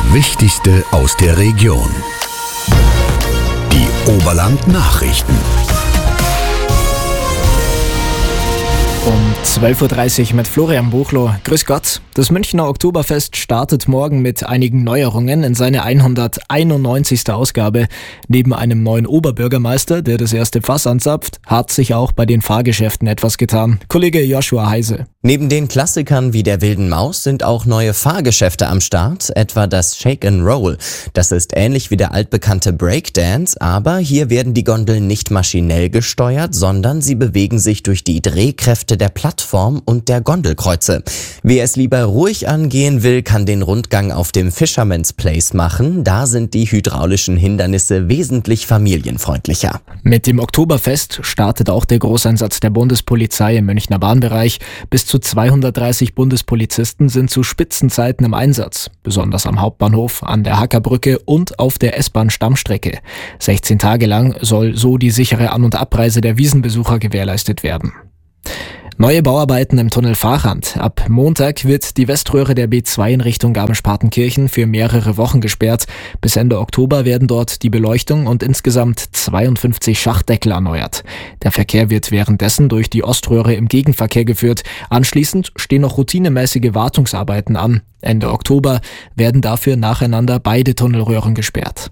Wichtigste aus der Region. Die Oberland-Nachrichten. Um 12.30 Uhr mit Florian Buchloh. Grüß Gott. Das Münchner Oktoberfest startet morgen mit einigen Neuerungen in seine 191. Ausgabe. Neben einem neuen Oberbürgermeister, der das erste Fass anzapft, hat sich auch bei den Fahrgeschäften etwas getan. Kollege Joshua Heise. Neben den Klassikern wie der Wilden Maus sind auch neue Fahrgeschäfte am Start, etwa das Shake and Roll. Das ist ähnlich wie der altbekannte Breakdance, aber hier werden die Gondeln nicht maschinell gesteuert, sondern sie bewegen sich durch die Drehkräfte der Plattform und der Gondelkreuze. Wer es lieber ruhig angehen will, kann den Rundgang auf dem Fisherman's Place machen. Da sind die hydraulischen Hindernisse wesentlich familienfreundlicher. Mit dem Oktoberfest startet auch der Großeinsatz der Bundespolizei im Münchner Bahnbereich. Bis zu 230 Bundespolizisten sind zu Spitzenzeiten im Einsatz, besonders am Hauptbahnhof, an der Hackerbrücke und auf der S-Bahn-Stammstrecke. 16 Tage lang soll so die sichere An- und Abreise der Wiesenbesucher gewährleistet werden. Neue Bauarbeiten im Tunnel Fahrrand. Ab Montag wird die Weströhre der B2 in Richtung Garmisch-Partenkirchen für mehrere Wochen gesperrt. Bis Ende Oktober werden dort die Beleuchtung und insgesamt 52 Schachtdeckel erneuert. Der Verkehr wird währenddessen durch die Oströhre im Gegenverkehr geführt. Anschließend stehen noch routinemäßige Wartungsarbeiten an. Ende Oktober werden dafür nacheinander beide Tunnelröhren gesperrt.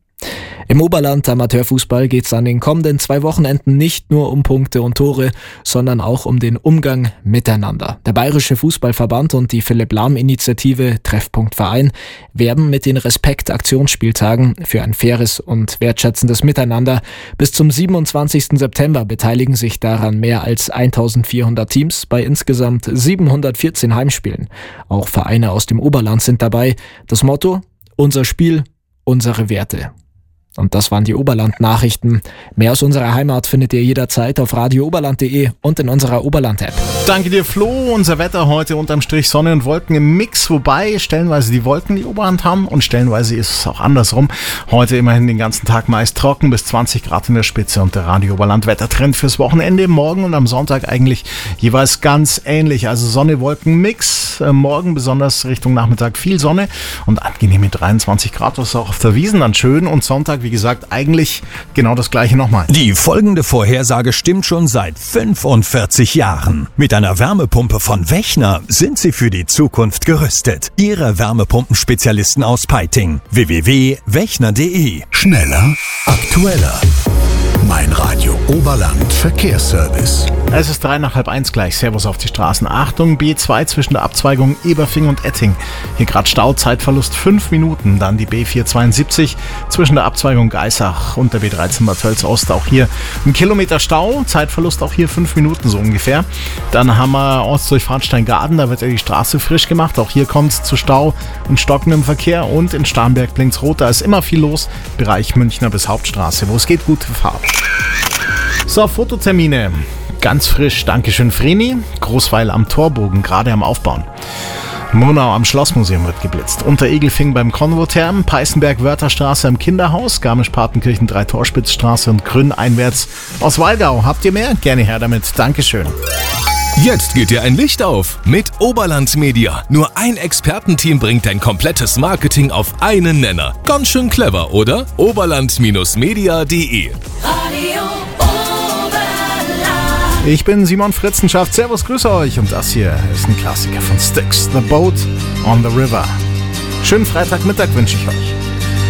Im Oberland Amateurfußball geht es an den kommenden 2 Wochenenden nicht nur um Punkte und Tore, sondern auch um den Umgang miteinander. Der Bayerische Fußballverband und die Philipp-Lahm-Initiative Treffpunkt Verein werben mit den Respekt-Aktionsspieltagen für ein faires und wertschätzendes Miteinander. Bis zum 27. September beteiligen sich daran mehr als 1400 Teams bei insgesamt 714 Heimspielen. Auch Vereine aus dem Oberland sind dabei. Das Motto: Unser Spiel, unsere Werte. Und das waren die Oberland-Nachrichten. Mehr aus unserer Heimat findet ihr jederzeit auf radiooberland.de und in unserer Oberland-App. Danke dir, Flo. Unser Wetter heute unterm Strich Sonne und Wolken im Mix, wobei stellenweise die Wolken die Oberhand haben und stellenweise ist es auch andersrum. Heute immerhin den ganzen Tag meist trocken, bis 20 Grad in der Spitze und der Radio Oberland Wettertrend fürs Wochenende. Morgen und am Sonntag eigentlich jeweils ganz ähnlich. Also Sonne-Wolken-Mix. Morgen besonders Richtung Nachmittag viel Sonne und angenehme 23 Grad, was auch auf der Wiesn dann schön, und Sonntag, wie gesagt, eigentlich genau das gleiche nochmal. Die folgende Vorhersage stimmt schon seit 45 Jahren. Mit einer Wärmepumpe von Wechner sind Sie für die Zukunft gerüstet. Ihre Wärmepumpenspezialisten aus Peiting. www.wechner.de. Schneller, aktueller. Mein Radio Oberland Verkehrsservice. Es ist 1:03 gleich. Servus auf die Straßen. Achtung, B2 zwischen der Abzweigung Eberfing und Etting. Hier gerade Stau, Zeitverlust 5 Minuten. Dann die B472 zwischen der Abzweigung Geisach und der B13 Bad Tölz-Ost. Auch hier 1 Kilometer Stau, Zeitverlust auch hier 5 Minuten so ungefähr. Dann haben wir Ortsdurchfahrt Steingaden, da wird ja die Straße frisch gemacht. Auch hier kommt es zu Stau und Stocken im Verkehr. Und in Starnberg blinkt's rot, da ist immer viel los. Bereich Münchner bis Hauptstraße, wo es geht, gute Fahrt. So, Fototermine. Ganz frisch, Dankeschön Vreni. Großweil am Torbogen, gerade am Aufbauen. Murnau am Schlossmuseum wird geblitzt. Unteregelfing beim Konvotherm, Peißenberg-Wörtherstraße am Kinderhaus, Garmisch-Partenkirchen 3-Torspitzstraße und Grün einwärts aus Wallgau. Habt ihr mehr? Gerne her damit. Dankeschön. Jetzt geht dir ein Licht auf mit Oberland Media. Nur ein Expertenteam bringt dein komplettes Marketing auf einen Nenner. Ganz schön clever, oder? Oberland-media.de. Ich bin Simon Fritzenschaft. Servus, grüße euch. Und das hier ist ein Klassiker von Styx, The Boat on the River. Schönen Freitagmittag wünsche ich euch.